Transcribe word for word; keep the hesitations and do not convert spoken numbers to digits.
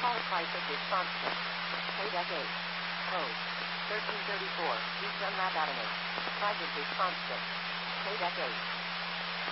Call private response kit. K-Deck eight. Code. thirteen thirty-four, East Dunlap Avenue. Private response kit. K-Deck eight.